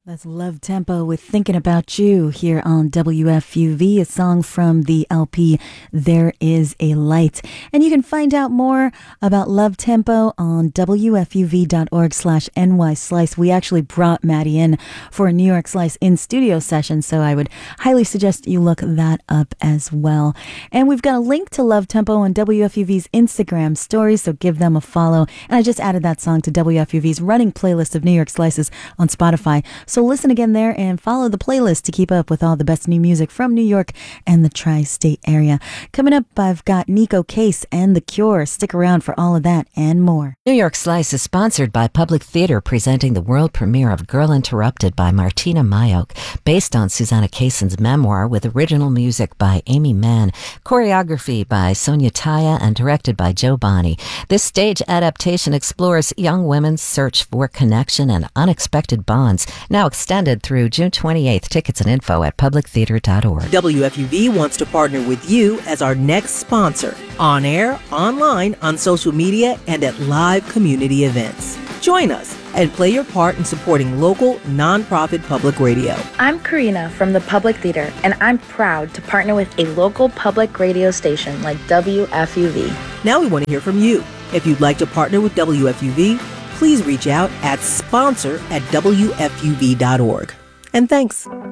That's Love Tempo with Thinking About You here on WFUV, a song from the LP There Is a Light. And you can find out more about Love Tempo on WFUV.org/NYSlice. We actually brought Maddie in for a New York Slice in studio session, so I would highly suggest you look that up as well. And we've got a link to Love Tempo on WFUV's Instagram stories, so give them a follow. And I just added that song to WFUV's running playlist of New York Slices on Spotify. So listen again there and follow the playlist to keep up with all the best new music from New York and the tri-state area. Coming up, I've got Nico Case and The Cure. Stick around for all of that and more. New York Slice is sponsored by Public Theater, presenting the world premiere of Girl Interrupted by Martina Mayock, based on Susanna Kayson's memoir, with original music by Amy Mann, choreography by Sonia Taya, and directed by Joe Bonney. This stage adaptation explores young women's search for connection and unexpected bonds, now extended through June 28th. Tickets and info at publictheater.org. WFUV wants to partner with you as our next sponsor, on air, online, on social media, and at live community events. Join us and play your part in supporting local, nonprofit public radio. I'm Karina from the Public Theater, and I'm proud to partner with a local public radio station like WFUV. Now we want to hear from you. If you'd like to partner with WFUV, please reach out at sponsor@wfuv.org. And thanks.